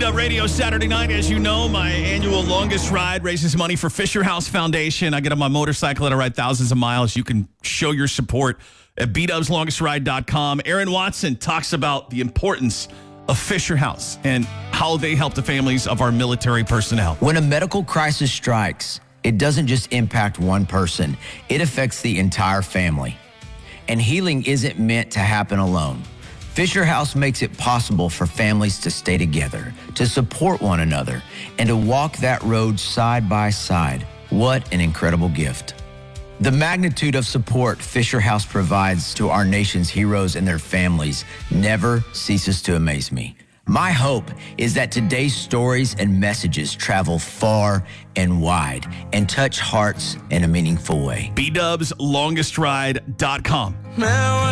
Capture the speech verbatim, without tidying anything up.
Beat Up Radio Saturday night. As you know, my annual longest ride raises money for Fisher House Foundation. I get on my motorcycle and I ride thousands of miles. You can show your support at beat ups longest ride dot com. Aaron Watson talks about the importance of Fisher House and how they help the families of our military personnel. When a medical crisis strikes, it doesn't just impact one person. It affects the entire family. And healing isn't meant to happen alone. Fisher House makes it possible for families to stay together, to support one another, and to walk that road side by side. What an incredible gift. The magnitude of support Fisher House provides to our nation's heroes and their families never ceases to amaze me. My hope is that today's stories and messages travel far and wide and touch hearts in a meaningful way. B Dubs longest ride dot com. Now